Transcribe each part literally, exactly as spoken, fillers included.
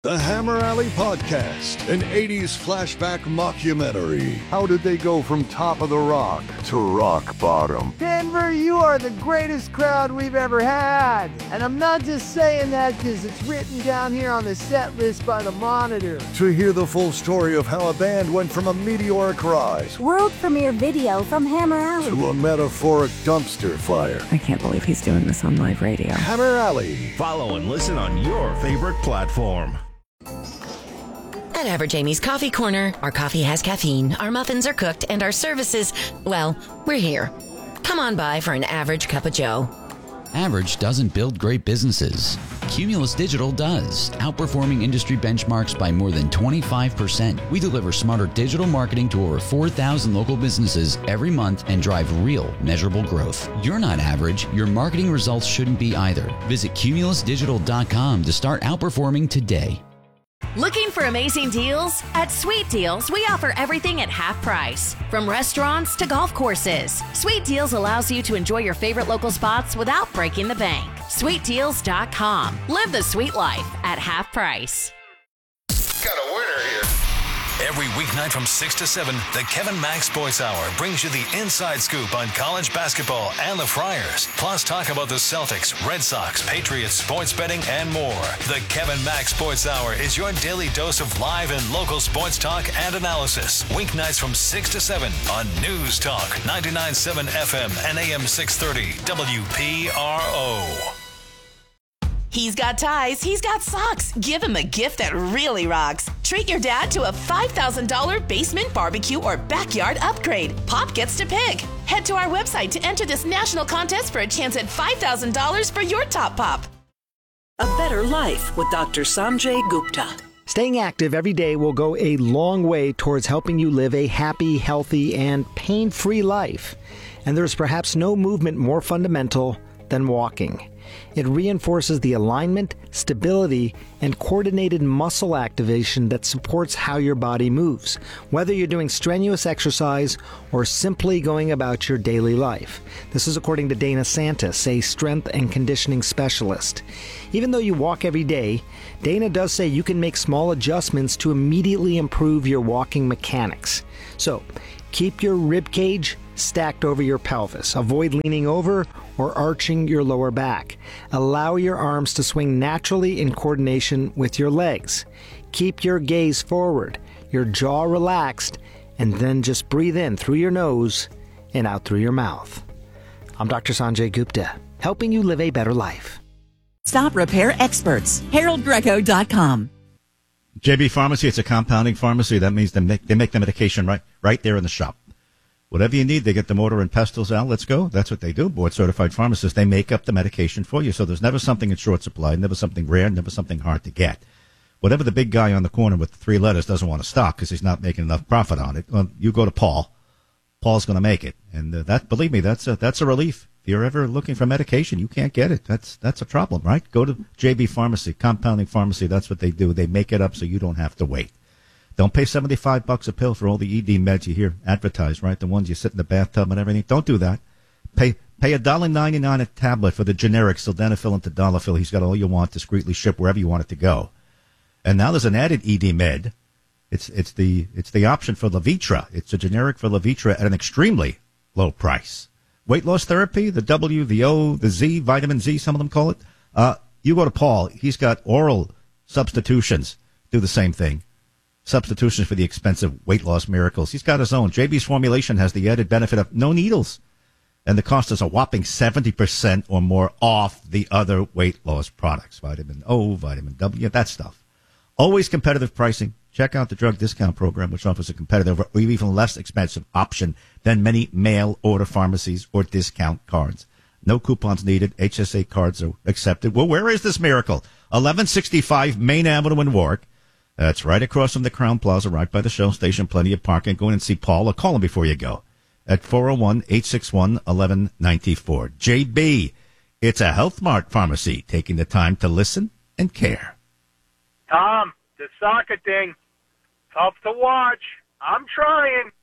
The Hammer Alley Podcast, an eighties flashback mockumentary. How did they go from top of the rock to rock bottom? Denver, you are the greatest crowd we've ever had. And I'm not just saying that because it's written down here on the set list by the Monitor. To hear the full story of how a band went from a meteoric rise, world premiere video from Hammer Alley, to a metaphoric dumpster fire. I can't believe he's doing this on live radio. Hammer Alley. Follow and listen on your favorite platform. At Average Amy's Coffee Corner, our coffee has caffeine, our muffins are cooked, and our services, well, we're here. Come on by for an average cup of joe. Average doesn't build great businesses. Cumulus Digital does, outperforming industry benchmarks by more than twenty-five percent. We deliver smarter digital marketing to over four thousand local businesses every month and drive real, measurable growth. You're not average. Your marketing results shouldn't be either. Visit cumulus digital dot com to start outperforming today. Looking for amazing deals? At Sweet Deals, we offer everything at half price. From restaurants to golf courses, Sweet Deals allows you to enjoy your favorite local spots without breaking the bank. sweet deals dot com. Live the sweet life at half price. Got a winner here. Every weeknight from six to seven, the Kevin Mack Sports Hour brings you the inside scoop on college basketball and the Friars. Plus, talk about the Celtics, Red Sox, Patriots, sports betting, and more. The Kevin Mack Sports Hour is your daily dose of live and local sports talk and analysis. Weeknights from six to seven on News Talk, ninety-nine point seven F M and A M six thirty W P R O. He's got ties, he's got socks. Give him a gift that really rocks. Treat your dad to a five thousand dollars basement barbecue or backyard upgrade. Pop gets to pick. Head to our website to enter this national contest for a chance at five thousand dollars for your top pop. A better life with Doctor Sanjay Gupta. Staying active every day will go a long way towards helping you live a happy, healthy, and pain-free life. And there's perhaps no movement more fundamental than walking. It reinforces the alignment, stability, and coordinated muscle activation that supports how your body moves, whether you're doing strenuous exercise or simply going about your daily life. This is according to Dana Santis, a strength and conditioning specialist. Even though you walk every day, Dana does say you can make small adjustments to immediately improve your walking mechanics. So, keep your rib cage stacked over your pelvis. Avoid leaning over or arching your lower back. Allow your arms to swing naturally in coordination with your legs. Keep your gaze forward, your jaw relaxed, and then just breathe in through your nose and out through your mouth. I'm Doctor Sanjay Gupta, helping you live a better life. Stop Repair Experts, harold greco dot com. J B Pharmacy, it's a compounding pharmacy. That means they make, they make the medication right, right there in the shop. Whatever you need, they get the mortar and pestles out. Let's go. That's what they do. Board-certified pharmacists, they make up the medication for you. So there's never something in short supply, never something rare, never something hard to get. Whatever the big guy on the corner with the three letters doesn't want to stock because he's not making enough profit on it, well, you go to Paul. Paul's going to make it. And uh, that, believe me, that's a, that's a relief. If you're ever looking for medication, you can't get it. That's that's a problem, right? Go to J B Pharmacy, compounding pharmacy. That's what they do. They make it up so you don't have to wait. Don't pay seventy-five bucks a pill for all the E D meds you hear advertised, right? The ones you sit in the bathtub and everything. Don't do that. Pay pay one dollar ninety-nine a tablet for the generic sildenafil and tadalafil. He's got all you want, discreetly shipped wherever you want it to go. And now there's an added E D med. It's it's the it's the option for Levitra. It's a generic for Levitra at an extremely low price. Weight loss therapy, the W, the O, the Z, vitamin Z, some of them call it. Uh, you go to Paul. He's got oral substitutions. Do the same thing. Substitutions for the expensive weight loss miracles. He's got his own. J B's formulation has the added benefit of no needles. And the cost is a whopping seventy percent or more off the other weight loss products. Vitamin O, vitamin W, that stuff. Always competitive pricing. Check out the drug discount program, which offers a competitive or even less expensive option than many mail-order pharmacies or discount cards. No coupons needed. H S A cards are accepted. Well, where is this miracle? eleven sixty-five Main Avenue in Warwick. That's right across from the Crown Plaza, right by the Shell station. Plenty of parking. Go in and see Paul or call him before you go at four oh one, eight six one, one one nine four. J B, it's a Health Mart pharmacy, taking the time to listen and care. Tom, the soccer thing, tough to watch. I'm trying.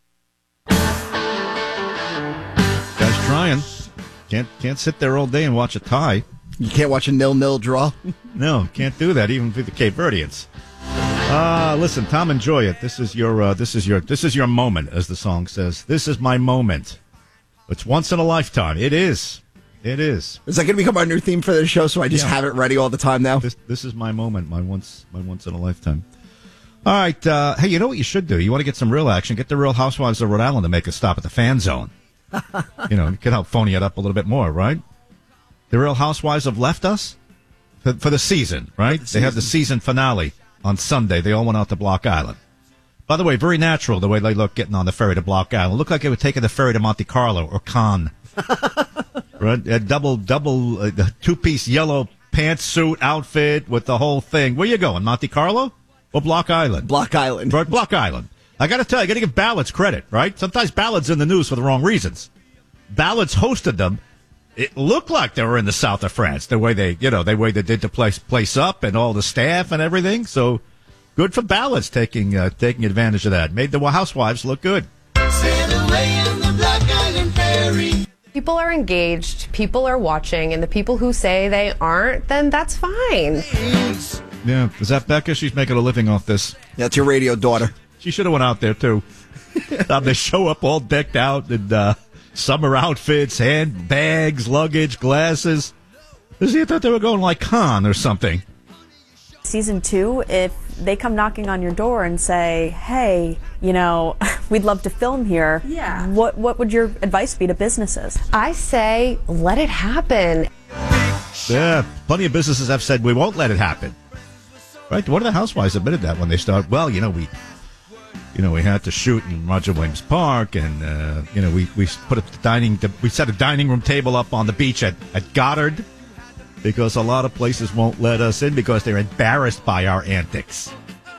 Guys trying. Can't can't sit there all day and watch a tie. You can't watch a nil-nil draw? No, can't do that, even for the Cape Verdeans. Uh, listen, Tom, enjoy it. This is your, uh, this is your, this is your moment, as the song says. This is my moment. It's once in a lifetime. It is. It is. Is that going to become our new theme for the show? So I just Yeah. have it ready all the time now. This, this is my moment. My once, my once in a lifetime. All right. Uh, hey, you know what you should do? You want to get some real action? Get the Real Housewives of Rhode Island to make a stop at the Fan Zone. You know, it could help phony it up a little bit more, right? The Real Housewives have left us for, for the season, right? The they have the season finale on Sunday. They all went out to Block Island. By the way, very natural the way they look getting on the ferry to Block Island. Looked like they were taking the ferry to Monte Carlo or Cannes. Right? A double, double, uh, two-piece yellow pantsuit outfit with the whole thing. Where you going, Monte Carlo or Block Island? Block Island. Right, Block Island. I got to tell you, I got to give Ballard's credit, right? Sometimes Ballard's in the news for the wrong reasons. Ballard's hosted them. It looked like they were in the south of France, the way they, you know, the way they did the place place up and all the staff and everything. So good for Ballard's taking uh, taking advantage of that. Made the housewives look good. People are engaged, people are watching, and the people who say they aren't, then that's fine. Yeah, is that Becca? She's making a living off this. That's your radio daughter. She should have went out there too. um, they show up all decked out in uh, summer outfits, handbags, luggage, glasses. I thought they were going like Khan or something. Season two, if they come knocking on your door and say, hey, you know, we'd love to film here, yeah. what what would your advice be to businesses? I say, let it happen. Yeah, plenty of businesses have said we won't let it happen. Right? One of the housewives admitted that when they started. Well, you know, we, you know, we had to shoot in Roger Williams Park, and uh, you know, we we put up the dining, we set a dining room table up on the beach at at Goddard. Because a lot of places won't let us in because they're embarrassed by our antics.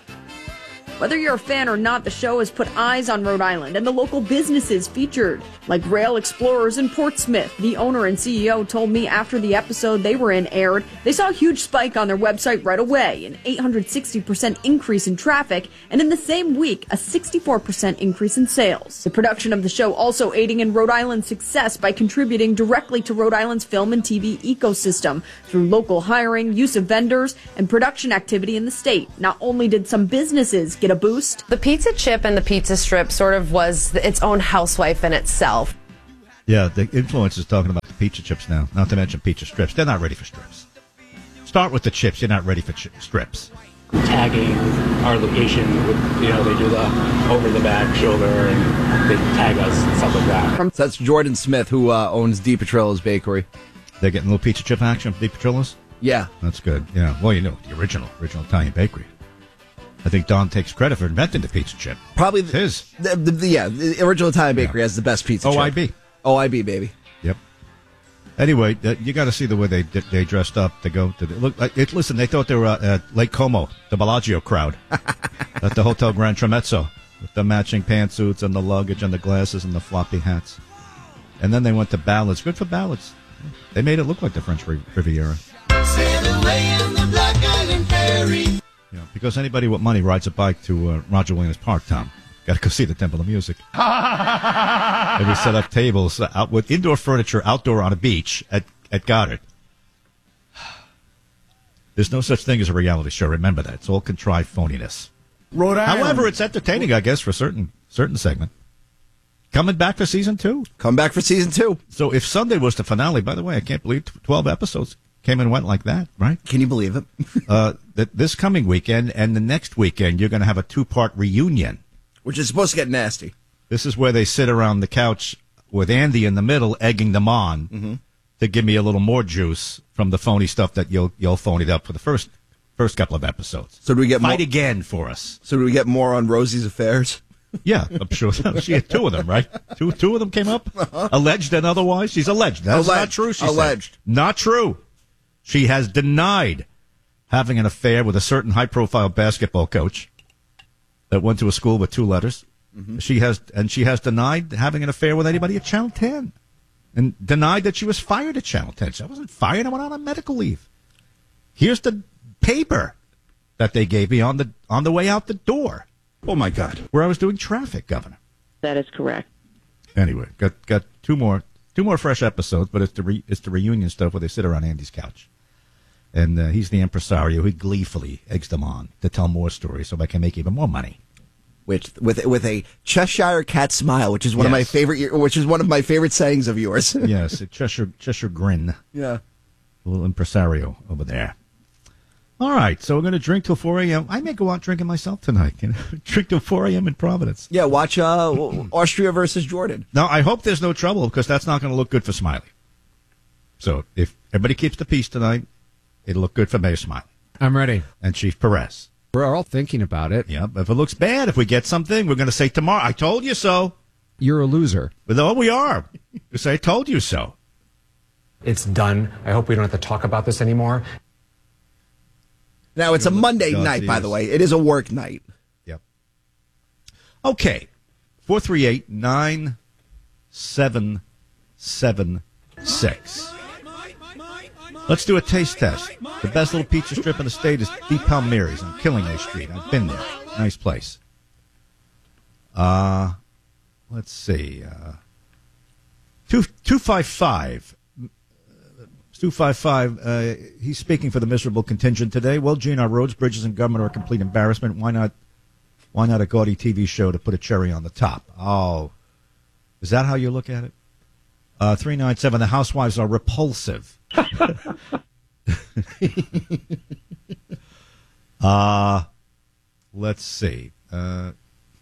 Whether you're a fan or not, the show has put eyes on Rhode Island and the local businesses featured, like Rail Explorers in Portsmouth. The owner and C E O told me after the episode they were in aired, they saw a huge spike on their website right away, an eight hundred sixty percent increase in traffic, and in the same week, a sixty-four percent increase in sales. The production of the show also aiding in Rhode Island's success by contributing directly to Rhode Island's film and T V ecosystem through local hiring, use of vendors, and production activity in the state. Not only did some businesses get a boost. The pizza chip and the pizza strip sort of was its own housewife in itself. Yeah, the influencers talking about the pizza chips now, not to mention pizza strips. They're not ready for strips. Start with the chips. You're not ready for chi- strips. Tagging our location, with, you know, they do the over the back shoulder and they tag us and stuff like that. So that's Jordan Smith, who uh, owns Di Petrillo's Bakery. They're getting a little pizza chip action from Di Petrillo's? Yeah. That's good. Yeah. Well, you know, the original, original Italian bakery. I think Don takes credit for inventing the pizza chip. Probably it's his. The, the, the, yeah, the original Italian bakery yeah. has the best pizza O I B. chip. O I B, baby. Yep. Anyway, uh, you got to see the way they they dressed up to go to the, look. Uh, it, listen, they thought they were uh, at Lake Como, the Bellagio crowd at the Hotel Grand Tramezzo with the matching pantsuits and the luggage and the glasses and the floppy hats. And then they went to Ballard's. Good for Ballard's. They made it look like the French Riviera. Sail away in the Black Island Ferry. Yeah, because anybody with money rides a bike to uh, Roger Williams Park, Tom. Got to go see the Temple of Music. And we set up tables out with indoor furniture outdoor on a beach at, at Goddard. There's no such thing as a reality show. Remember that. It's all contrived phoniness. Rhode Island. However, it's entertaining, I guess, for certain certain segment. Coming back for season two. Come back for season two. So if Sunday was the finale, by the way, I can't believe twelve episodes came and went like that, right? Can you believe it? uh, that this coming weekend and the next weekend, you're going to have a two-part reunion. Which is supposed to get nasty. This is where they sit around the couch with Andy in the middle, egging them on mm-hmm. to give me a little more juice from the phony stuff that you'll you'll phone it up for the first first couple of episodes. So do we get Fight more, again for us. So do we get more on Rosie's affairs? Yeah, I'm sure. She had two of them, right? Two two of them came up? Uh-huh. Alleged and otherwise? She's alleged. That's alleged. not true, she Alleged. said. Not true. She has denied having an affair with a certain high-profile basketball coach that went to a school with two letters. Mm-hmm. She has, and she has denied having an affair with anybody at Channel ten, and denied that she was fired at Channel ten. She wasn't fired. I went out on medical leave. Here's the paper that they gave me on the on the way out the door. Oh my God! Where I was doing traffic, Governor. That is correct. Anyway, got got two more two more fresh episodes, but it's the re, it's the reunion stuff where they sit around Andy's couch. And uh, he's the impresario. He gleefully eggs them on to tell more stories so I can make even more money. Which, with with a Cheshire cat smile, which is one yes. of my favorite, which is one of my favorite sayings of yours. Yes, a Cheshire Cheshire grin. Yeah, a little impresario over there. All right, so we're going to drink till four a.m. I may go out drinking myself tonight. You know, drink till four a.m. in Providence. Yeah, watch uh, Austria versus Jordan. Now, I hope there's no trouble because that's not going to look good for Smiley. So if everybody keeps the peace tonight, it'll look good for Mayor Smiley. I'm ready. And Chief Perez. We're all thinking about it. Yeah, if it looks bad, if we get something, we're going to say tomorrow, I told you so. You're a loser. But no, we are. We say, I told you so. It's done. I hope we don't have to talk about this anymore. Now, it's a Monday night, by the way. It is a work night. Yep. Okay. four three eight, nine seven seven six. Let's do a taste test. The best little pizza strip in the state is Deep Palmieri's on Killingly Street. I've been there. Nice place. Uh, let's see. Uh, two two five five. two five five. Uh, he's speaking for the miserable contingent today. Well, Gene, our roads, bridges, and government are a complete embarrassment. Why not? Why not a gaudy T V show to put a cherry on the top? Oh, is that how you look at it? Uh, three nine seven. The housewives are repulsive. uh, let's see. Uh,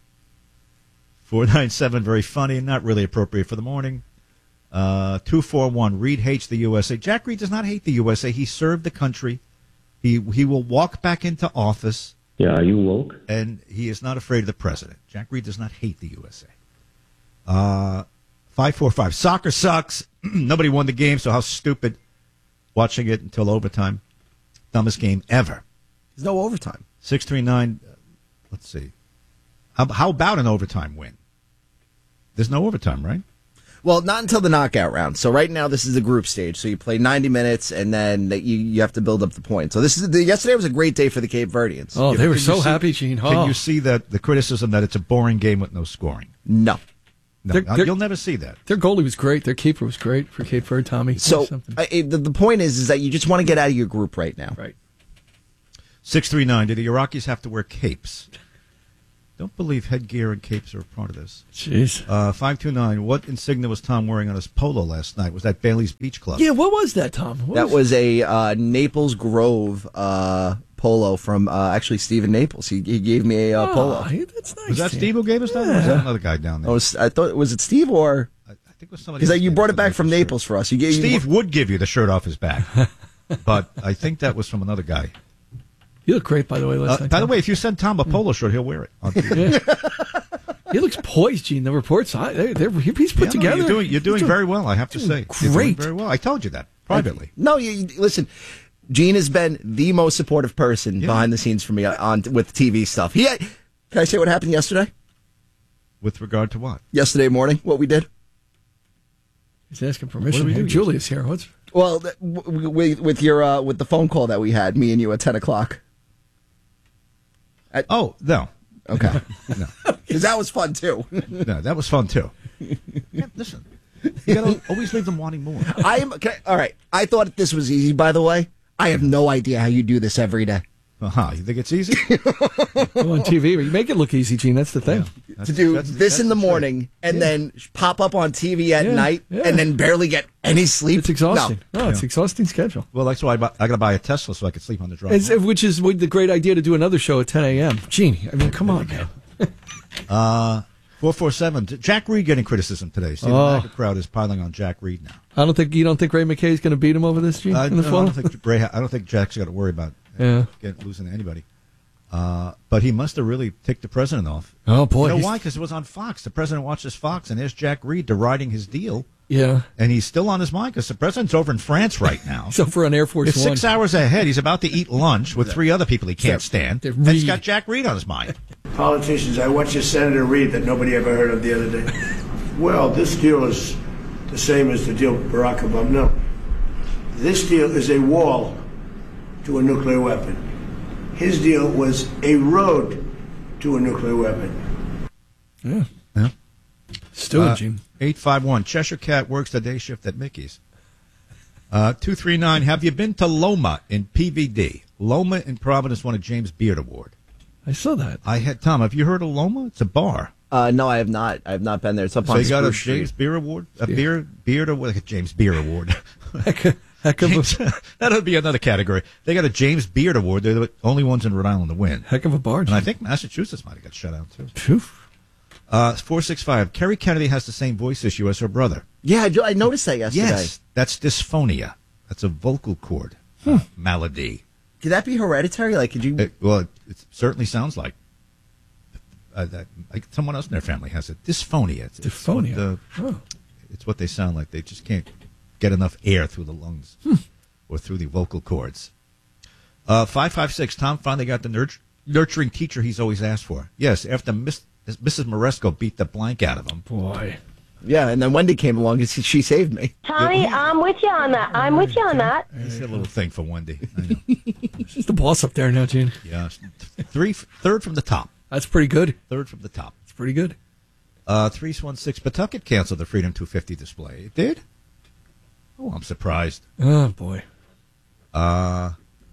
four nine seven, very funny, not really appropriate for the morning. Uh, two four one, Reed hates the U S A. Jack Reed does not hate the U S A. He served the country. He he will walk back into office. Yeah, are you woke? And he is not afraid of the president. Jack Reed does not hate the U S A. Uh, five four five, soccer sucks. Nobody won the game, so how stupid. Watching it until overtime. Dumbest game ever. There's no overtime. six three nine, uh, let's see. How, how about an overtime win? There's no overtime, right? Well, not until the knockout round. So right now, this is the group stage. So you play ninety minutes, and then you you have to build up the points. So this is the, yesterday was a great day for the Cape Verdeans. Oh, yeah, they were can so see, happy, Gene. Oh. Can you see that the criticism that it's a boring game with no scoring? No. No, they're, they're, you'll never see that. Their goalie was great. Their keeper was great for Cape Verde, Tommy. So I, the, the point is, is that you just want to get out of your group right now. Right. six three nine, do the Iraqis have to wear capes? Don't believe headgear and capes are a part of this. Jeez. Uh, five two nine, what insignia was Tom wearing on his polo last night? Was that Bailey's Beach Club? Yeah, what was that, Tom? What that was, was a uh, Naples Grove uh, polo from uh, actually Stephen Naples. He, he gave me a uh, oh, polo. That's nice. Was that Steve who gave us that? Yeah. Or was that another guy down there? Oh, was, I thought was it Steve or I, I think it was somebody. Because you brought it back Naples from shirt. Naples for us. You gave Steve you, would give you the shirt off his back, but I think that was from another guy. You look great, by the way. Last Uh, night, by the Tom. way, if you send Tom a polo shirt, he'll wear it. On T V. Yeah. He looks poised, Gene. The reports, they, they're, he's put Yeah, no, together. You're doing, you're doing He's very well, I have to say. You're doing Great. very well. I told you that privately. No, you, you- listen. Gene has been the most supportive person Yeah. behind the scenes for me on with T V stuff. He had, can I say what happened yesterday? With regard to what? Yesterday morning, what we did. He's asking What permission. do we Hey, do Julia's here. What's Well, th- w- w- with with your uh, with the phone call that we had, me and you at ten o'clock. At, Oh, no. okay, No. because that was fun too. No, that was fun, too. Yeah, listen, you got to always leave them wanting more. I am can I, all right. I thought this was easy. By the way, I have no idea how you do this every day. Uh-huh. You think it's easy? Go on T V? You make it look easy, Gene. That's the thing. Yeah. to do That's- this that's in the the trick. morning and Yeah. then pop up on T V at Yeah, night yeah. and then barely get any sleep. It's exhausting. No. No, it's Yeah. exhausting schedule. Well, that's why I, bu- I got to buy a Tesla so I can sleep on the drive. It's, which is what the great idea to do another show at ten a.m. Gene, I mean, come on, man. Uh, four four seven. Jack Reed getting criticism today. See, Oh. the MAGA crowd is piling on Jack Reed now. I don't think you don't think Ray McKay's going to beat him over this, Gene, I, in the no, I fall. don't think Ray, I don't think Jack's got to worry about uh, Yeah. getting, losing to anybody. Uh, but he must have really ticked the president off. Oh boy, You know he's- why? Because it was on Fox. The president watches Fox, and there's Jack Reed deriding his deal. Yeah, And he's still on his mind because the president's over in France right now. so for an Air Force It's One, six hours ahead. He's about to eat lunch with three other people he can't stand. they're And he's Reed. got Jack Reed on his mind. Politicians, I watched a Senator Reid that nobody ever heard of the other day. Well, this deal is the same as the deal with Barack Obama. No. This deal is a wall to a nuclear weapon. His deal was a road to a nuclear weapon. yeah, Yeah. still, Uh, Gene. eight five one. Cheshire Cat works the day shift at Mickey's. Uh, two three nine, have you been to Loma in P V D? Loma in Providence won a James Beard Award. I saw that. I had Tom. Have you heard of Loma? It's a bar. Uh, no, I have not. I have not been there. It's up So on you got a Spruce Street. James Beard Award, a beer beard award, like a James Beard Award. Heck of James, that would be another category. They got a James Beard Award. They're the only ones in Rhode Island to win. Heck of a bar. And I think Massachusetts might have got shut out too. Phew. Uh, four six five. Kerry Kennedy has the same voice issue as her brother. Yeah, I, do- I noticed that yesterday. Yes, that's dysphonia. That's a vocal cord uh, malady. Could that be hereditary? Like, could you? It, well, it, it certainly sounds like uh, that. Like someone else in their family has it. Dysphonia. It's, Dysphonia. It's what, the, Oh. it's what they sound like. They just can't get enough air through the lungs or through the vocal cords. Uh, five five six. Tom finally got the nurt- nurturing teacher he's always asked for. Yes, after Miss, Missus Moresco beat the blank out of him. Boy. Yeah, and then Wendy came along and she, she saved me. Tommy, I'm with you on that. I'm with you on that. It's a little thing for Wendy. I know. She's the boss up there now, Gene. Yeah, three, third from the top. That's pretty good. Third from the top. It's pretty good. Uh, three one six. Pawtucket canceled the Freedom two fifty display. It did? Oh, I'm surprised. Oh, boy. Uh,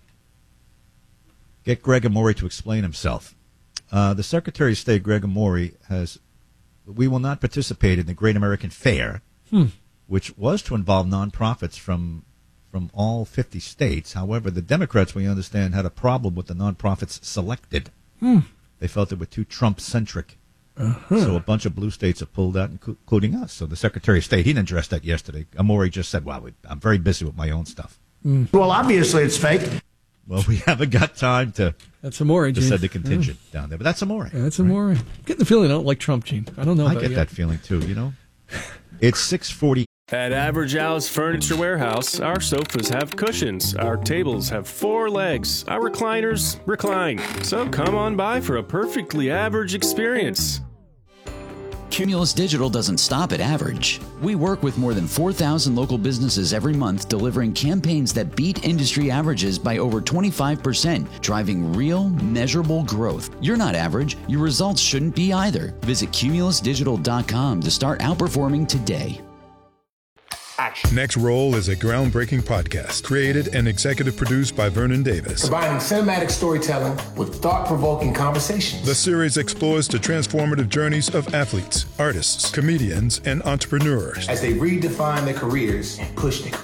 get Greg Amore to explain himself. Uh, the Secretary of State, Greg Amore, has... We will not participate in the Great American Fair, Hmm. which was to involve nonprofits from from all fifty states. However, the Democrats, we understand, had a problem with the nonprofits selected. Hmm. They felt they were too Trump-centric. Uh-huh. So a bunch of blue states have pulled out, inclu- including us. So the Secretary of State, he didn't address that yesterday. Amore just said, well, we, I'm very busy with my own stuff. Mm. Well, obviously it's fake. Well, we haven't got time to, That's Amore, to Gene. send the contingent down there. But that's Amore. Yeah, that's Amore. I'm getting the feeling I don't like Trump, Gene. I don't know I about get you. that feeling, too, you know. It's six forty. At Average Al's Furniture Warehouse, our sofas have cushions, our tables have four legs, our recliners recline. So come on by for a perfectly average experience. Cumulus Digital doesn't stop at average. We work with more than four thousand local businesses every month, delivering campaigns that beat industry averages by over twenty-five percent, driving real, measurable growth. You're not average. Your results shouldn't be either. Visit cumulus digital dot com to start outperforming today. Next Roll is a groundbreaking podcast created and executive produced by Vernon Davis. Combining cinematic storytelling with thought-provoking conversations. The series explores the transformative journeys of athletes, artists, comedians, and entrepreneurs as they redefine their careers and push their